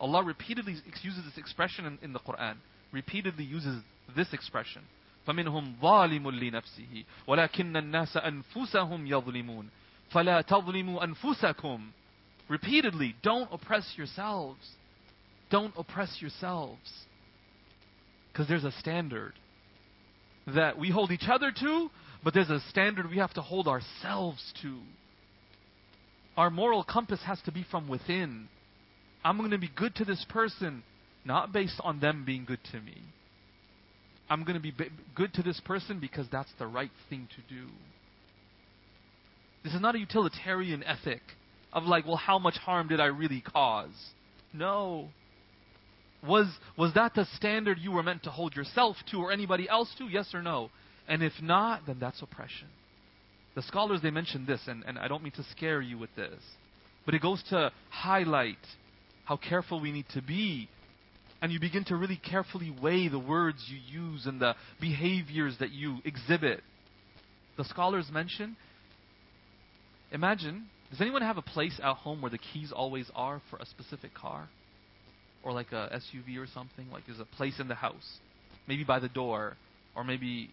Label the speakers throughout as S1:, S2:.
S1: Allah repeatedly uses this expression in the Quran. Repeatedly uses this expression. فَمِنْهُمْ ظَالِمٌ لِنَفْسِهِ وَلَكِنَّ النَّاسَ أَنفُسَهُمْ يَظْلِمُونَ فَلَا تَظْلِمُوا أَنفُسَكُمْ. Repeatedly, don't oppress yourselves. Don't oppress yourselves. Because there's a standard that we hold each other to, but there's a standard we have to hold ourselves to. Our moral compass has to be from within. I'm going to be good to this person, not based on them being good to me. I'm going to be good to this person because that's the right thing to do. This is not a utilitarian ethic of like, well, how much harm did I really cause? No. Was that the standard you were meant to hold yourself to or anybody else to? Yes or no? And if not, then that's oppression. The scholars, they mention this, and I don't mean to scare you with this, but it goes to highlight how careful we need to be. And you begin to really carefully weigh the words you use and the behaviors that you exhibit. The scholars mention, imagine, does anyone have a place at home where the keys always are for a specific car? Or like a SUV or something? Like there's a place in the house. Maybe by the door. Or maybe,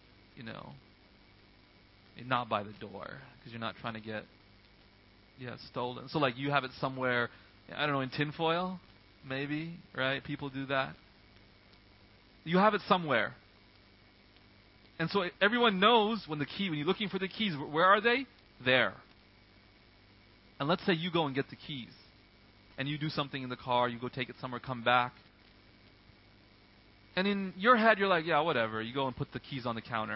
S1: not by the door. Because you're not trying to get stolen. So like you have it somewhere, I don't know, in tinfoil? Maybe, right? People do that. You have it somewhere. And so everyone knows when you're looking for the keys, where are they? There. And let's say you go and get the keys. And you do something in the car, you go take it somewhere, come back. And in your head, you're like, yeah, whatever. You go and put the keys on the counter.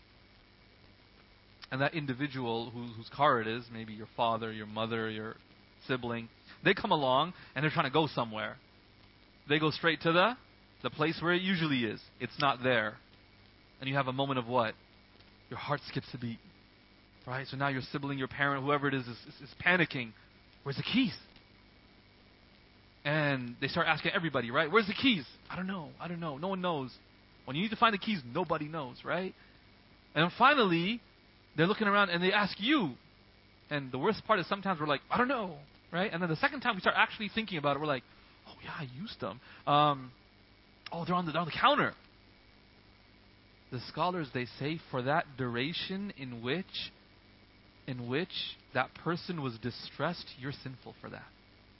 S1: And that individual whose car it is, maybe your father, your mother, your sibling, they come along and they're trying to go somewhere. They go straight to the place where it usually is. It's not there. And you have a moment of what? Your heart skips a beat. Right? So now your sibling, your parent, whoever it is panicking. Where's the keys? And they start asking everybody, right? Where's the keys? I don't know. No one knows. When you need to find the keys, nobody knows, right? And then finally, they're looking around and they ask you. And the worst part is sometimes we're like, I don't know, right? And then the second time we start actually thinking about it, we're like, oh yeah, I used them. They're on the counter. The scholars, they say, for that duration in which that person was distressed, you're sinful for that.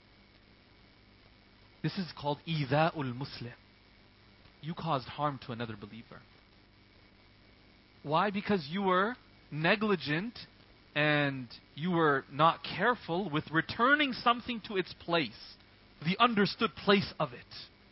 S1: This is called Idha'ul Muslim. You caused harm to another believer. Why? Because you were negligent and you were not careful with returning something to its place. The understood place of it.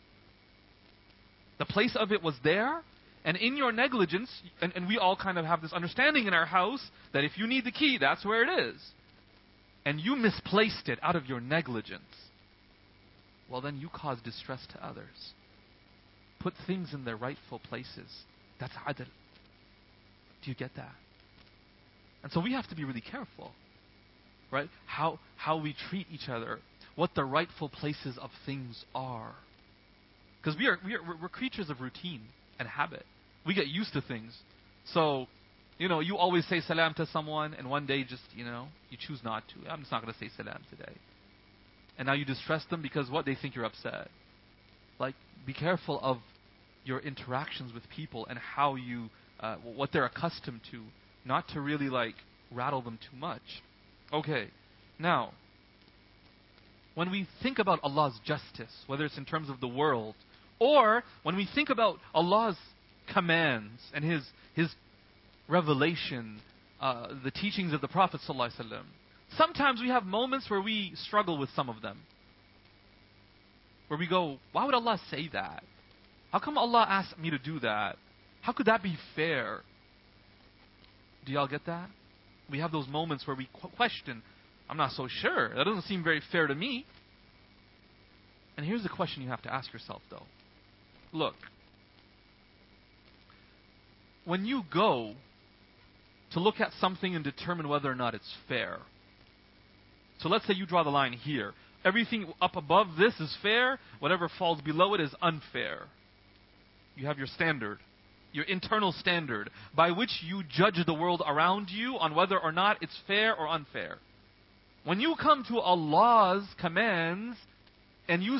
S1: The place of it was there, and in your negligence, and we all kind of have this understanding in our house that if you need the key, that's where it is. And you misplaced it out of your negligence. Well, then you cause distress to others. Put things in their rightful places. That's adl. Do you get that? And so we have to be really careful, right? How we treat each other, what the rightful places of things are. Because we're creatures of routine and habit. We get used to things. So, you always say salam to someone, and one day just, you choose not to. I'm just not going to say salam today. And now you distress them because what? They think you're upset. Like, be careful of your interactions with people and how you, what they're accustomed to. Not to really, rattle them too much. Okay. Now, when we think about Allah's justice, whether it's in terms of the world, or when we think about Allah's commands and His revelation, the teachings of the Prophet ﷺ, sometimes we have moments where we struggle with some of them. Where we go, why would Allah say that? How come Allah asked me to do that? How could that be fair? Do y'all get that? We have those moments where we question, I'm not so sure. That doesn't seem very fair to me. And here's the question you have to ask yourself, though. Look, when you go to look at something and determine whether or not it's fair. So let's say you draw the line here. Everything up above this is fair. Whatever falls below it is unfair. You have your standard. Your internal standard by which you judge the world around you on whether or not it's fair or unfair. When you come to Allah's commands and you